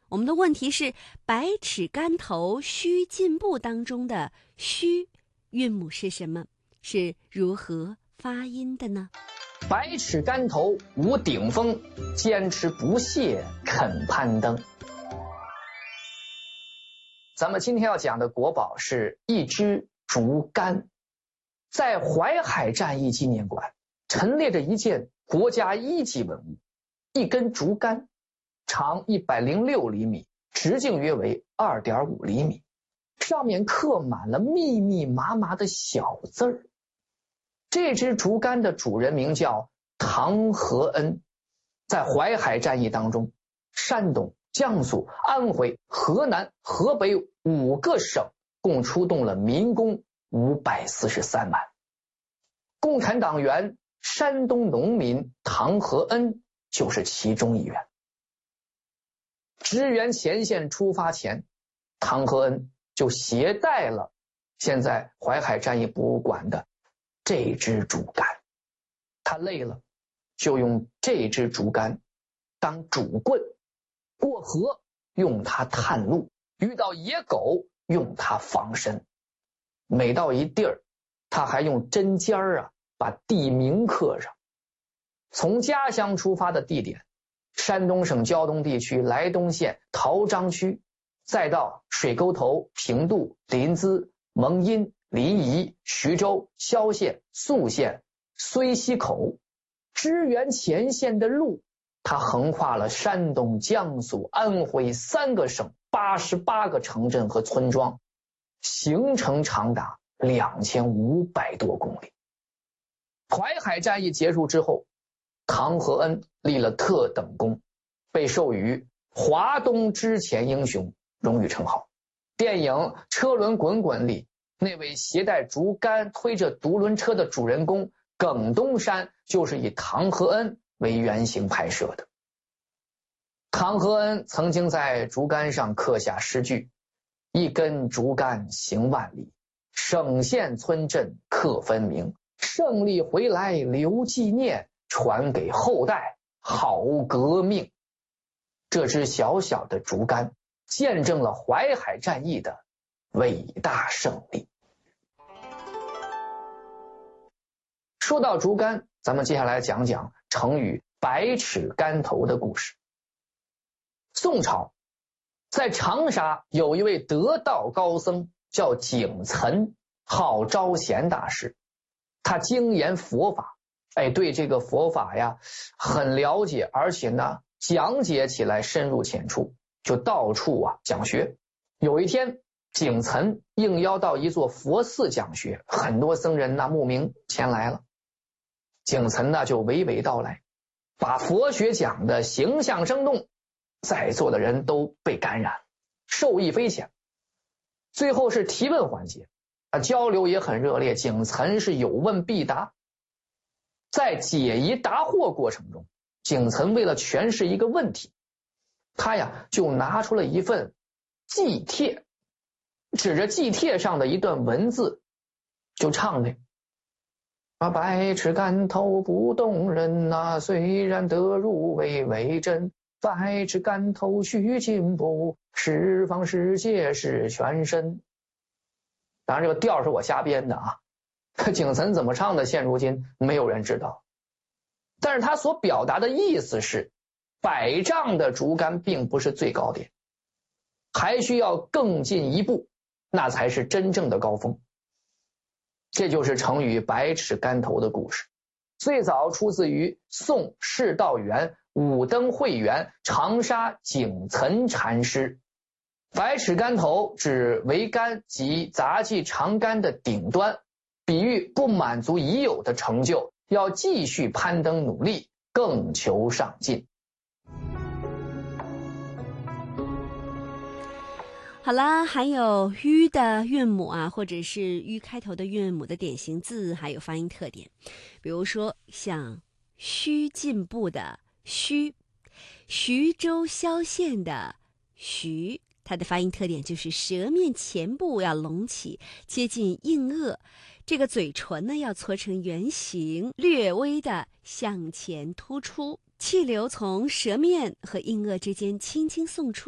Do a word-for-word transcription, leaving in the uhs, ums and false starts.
我们的问题是百尺竿头须进步当中的须韵母是什么？是如何发音的呢？ 百尺竿头无顶峰，坚持不懈肯攀登。咱们今天要讲的国宝是一支竹竿。在淮海战役纪念馆陈列着一件国家一级文物，一根竹竿，长一百零六厘米，直径约为 二点五厘米，上面刻满了密密麻麻的小字儿。这支竹竿的主人名叫唐和恩，在淮海战役当中，山东、江苏、安徽、河南、河北五个省共出动了民工五百四十三万。共产党员山东农民唐和恩就是其中一员。支援前线出发前，唐和恩就携带了现在淮海战役博物馆的这支竹竿。他累了，就用这支竹竿当主棍，过河用它探路，遇到野狗用它防身。每到一地儿，他还用针尖儿啊把地名刻上。从家乡出发的地点，山东省胶东地区莱东县陶章区，再到水沟头、平度、临淄、蒙阴、临沂、徐州、萧县、宿县、睢溪口，支援前线的路，他横跨了山东、江苏、安徽三个省八十八个城镇和村庄，行程长达两千五百多公里。淮海战役结束之后，唐和恩立了特等功，被授予华东之前英雄荣誉称号。电影《车轮滚滚》里，那位携带竹竿推着独轮车的主人公耿东山就是以唐和恩为原型拍摄的。唐和恩曾经在竹竿上刻下诗句：一根竹竿行万里，省县村镇刻分明，胜利回来留纪念，传给后代好革命。这支小小的竹竿见证了淮海战役的伟大胜利。说到竹竿，咱们接下来讲讲成语百尺竿头的故事。宋朝在长沙有一位得道高僧叫景岑，号招贤大师。他精研佛法，哎，对这个佛法呀很了解，而且呢讲解起来深入浅出，就到处啊讲学。有一天，景岑应邀到一座佛寺讲学，很多僧人呢慕名前来了。景岑呢就娓娓道来，把佛学讲的形象生动，在座的人都被感染，受益匪浅。最后是提问环节，啊，交流也很热烈，景岑是有问必答。在解疑答惑过程中，景岑为了诠释一个问题，他呀就拿出了一份祭帖，指着祭帖上的一段文字就唱的啊，百尺竿头不动人呐、啊，虽然得入微微真，百尺竿头须进步，十方世界是全身。当然这个调是我瞎编的啊，景岑怎么唱的现如今没有人知道，但是他所表达的意思是，百丈的竹竿并不是最高点，还需要更进一步，那才是真正的高峰。这就是成语百尺竿头的故事，最早出自于宋释道元武登会元长沙景岑禅师。百尺竿头指桅杆及杂技长杆的顶端，比喻不满足已有的成就，要继续攀登努力，更求上进。 好啦，还有吁的韵母啊，或者是吁开头的韵母的典型字，还有发音特点。比如说像须进步的须，徐州萧县的徐，它的发音特点就是舌面前部要隆起，接近硬腭，这个嘴唇呢要搓成圆形，略微的向前突出，气流从舌面和硬腭之间轻轻送出。